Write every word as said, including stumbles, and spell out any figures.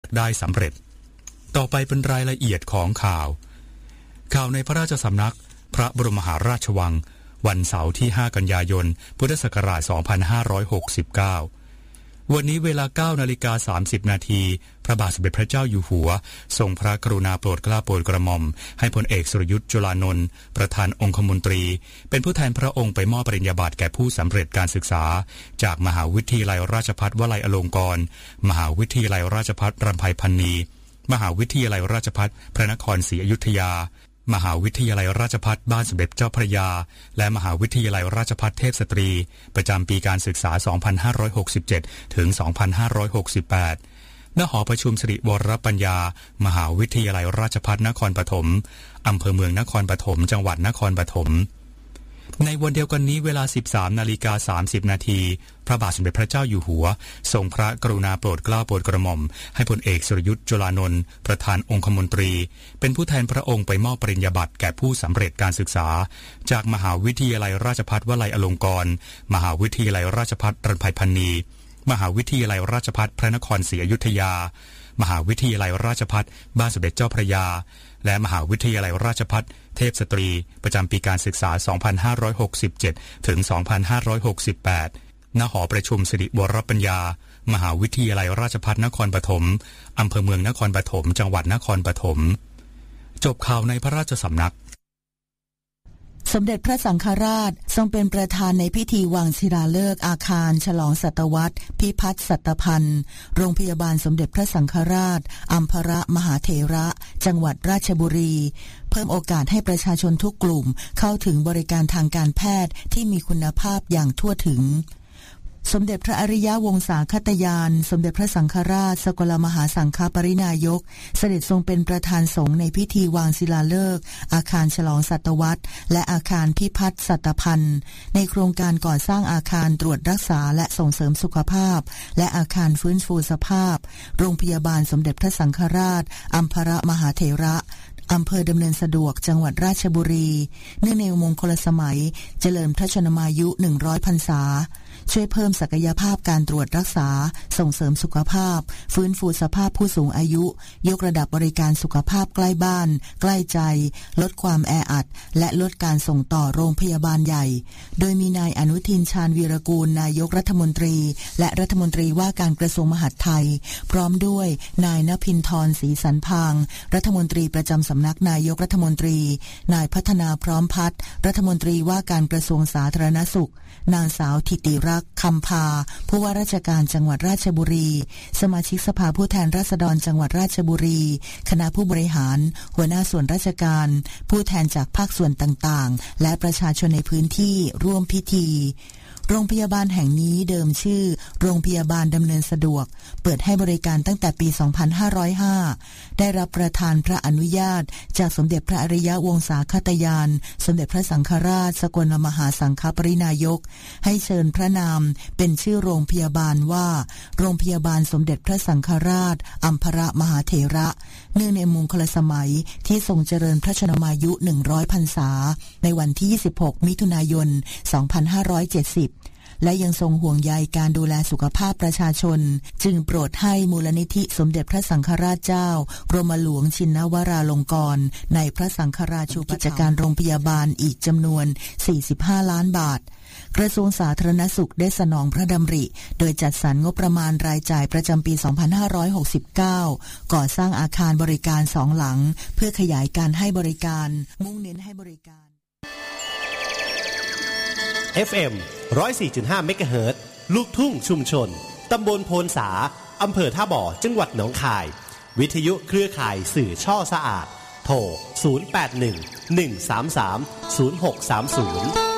ได้สำเร็จต่อไปเป็นรายละเอียดของข่าวข่าวในพระราชสำนักพระบรมมหาราชวังวันเสาร์ที่ห้ากันยายนพุทธศักราชสองพันห้าร้อยหกสิบเก้าวันนี้เวลา เก้านาฬิกาสามสิบนาทีพระบาทสมเด็จพระเจ้าอยู่หัวทรงพระกรุณาโปรดเกล้าโปรดกระหม่อมให้พลเอกสุรยุทธจุลานนท์ประธานองคมนตรีเป็นผู้แทนพระองค์ไปมอบปริญญาบัตรแก่ผู้สำเร็จการศึกษาจากมหาวิทยาลัยราชภัฏวลัยอลงกรณ์มหาวิทยาลัยราชภัฏรำไพพรรณีมหาวิทยาลัยราชภัฏพระนครศรีอยุธยามหาวิทยาลัยราชภัฏบ้านสมเด็จเจ้าพระยาและมหาวิทยาลัยราชภัฏเทพสตรีประจำปีการศึกษา สองพันห้าร้อยหกสิบเจ็ด ถึง สองพันห้าร้อยหกสิบแปด ณ หอประชุมสิริวรปัญญามหาวิทยาลัยราชภัฏนครปฐมอำเภอเมืองนครปฐมจังหวัดนครปฐมในวันเดียวกันนี้เวลา สิบสามนาฬิกาสามสิบนาทีพระบาทสมเด็จพระเจ้าอยู่หัวทรงพระกรุณาโปรดเกล้าโปรดกระหม่อมให้พลเอกสุรยุทธจุลานนท์ประธานองคมนตรีเป็นผู้แทนพระองค์ไปมอบปริญญาบัตรแก่ผู้สำเร็จการศึกษาจากมหาวิทยาลัยราชภัฏวลัยอลงกรณ์มหาวิทยาลัยราชภัฏรำไพพรรณีมหาวิทยาลัยราชภัฏพระนครศรีอยุธยามหาวิทยาลัยราชภัฏบ้านสมเด็จเจ้าพระยาและมหาวิทยาลัยราชภัฏเทพสตรีประจำปีการศึกษา สองพันห้าร้อยหกสิบเจ็ด ถึง สองพันห้าร้อยหกสิบแปด ณ หอประชุมสิริวรปัญญามหาวิทยาลัยราชภัฏนครปฐมอำเภอเมืองนครปฐมจังหวัดนครปฐมจบข่าวในพระราชสำนักสมเด็จพระสังฆราชทรงเป็นประธานในพิธีวางศิลาฤกษ์อาคารฉลองศตวรรษพิพัฒน์สัตพันธ์โรงพยาบาลสมเด็จพระสังฆราชอัมพรมหาเถระจังหวัดราชบุรีเพิ่มโอกาสให้ประชาชนทุกกลุ่มเข้าถึงบริการทางการแพทย์ที่มีคุณภาพอย่างทั่วถึงสมเด็จพระอริยวงศาคตยานสมเด็จพระสังฆราชสกลมหาสังฆปรินายกเสด็จทรงเป็นประธานสงฆ์ในพิธีวางศิลาฤกษ์อาคารฉลองศตวรรษและอาคารพิพัฒน์สัตพันธ์ในโครงการก่อสร้างอาคารตรวจรักษาและส่งเสริมสุขภาพและอาคารฟื้นฟูสภาพโรงพยาบาลสมเด็จพระสังฆราชอัมพรมหาเถระอำเภอดำเนินสะดวกจังหวัดราชบุรีเนื่องในมงคลสมัยเจริญพระชนมายุหนึ่งร้อยพรรษาช่วยเพิ่มศักยภาพการตรวจรักษาส่งเสริมสุขภาพฟื้นฟูสภาพผู้สูงอายุยกระดับบริการสุขภาพใกล้บ้านใกล้ใจลดความแออัดและลดการส่งต่อโรงพยาบาลใหญ่โดยมีนายอนุทินชาญวีรกูลนายกรัฐมนตรีและรัฐมนตรีว่าการกระทรวงมหาดไทยพร้อมด้วยนายณภินทรศรีสันพางรัฐมนตรีประจำสำนักนายกรัฐมนตรีนายพัฒนาพร้อมพัฒน์รัฐมนตรีว่าการกระทรวงสาธารณสุขนางสาวธิติรักษ์คำพาผู้ว่าราชการจังหวัดราชบุรีสมาชิกสภาผู้แทนราษฎรจังหวัดราชบุรีคณะผู้บริหารหัวหน้าส่วนราชการผู้แทนจากภาคส่วนต่างๆและประชาชนในพื้นที่ร่วมพิธีโรงพยาบาลแห่งนี้เดิมชื่อโรงพยาบาลดำเนินสะดวกเปิดให้บริการตั้งแต่ปี สองพันห้าร้อยห้า ได้รับประทานพระอนุญาตจากสมเด็จพระอริยวงศาคตยานสมเด็จพระสังฆราชสกลมหาสังฆปรินายกให้เชิญพระนามเป็นชื่อโรงพยาบาลว่าโรงพยาบาลสมเด็จพระสังฆราชอัมพรมหาเถระเนื่องในมงคลสมัยที่ทรงเจริญพระชนมายุหนึ่งร้อยพรรษาในวันที่ยี่สิบหกมิถุนายนสองพันห้าร้อยเจ็ดสิบและยังทรงห่วงใยการดูแลสุขภาพประชาชนจึงโปรดให้มูลนิธิสมเด็จพระสังฆราชเจ้ากรมหลวงชินวราลงกรณ์ในพระสังฆราชูปถัมภ์กิจการโรงพยาบาลอีกจำนวนสี่สิบห้าล้านบาทกระทรวงสาธารณสุขได้สนองพระดำริโดยจัดสรรงบประมาณรายจ่ายประจำปี สองพันห้าร้อยหกสิบเก้า ก่อสร้างอาคารบริการสองหลังเพื่อขยายการให้บริการมุ่งเน้นให้บริการเอฟ เอ็ม หนึ่งร้อยสี่จุดห้า เมกะเฮิรตซ์ ลูกทุ่งชุมชนตำบลโพนสาอำเภอท่าบ่อจังหวัดหนองคายวิทยุเครือข่ายสื่อช่อสะอาดโทรศูนย์ แปด หนึ่ง หนึ่ง สาม สาม ศูนย์ หก สาม ศูนย์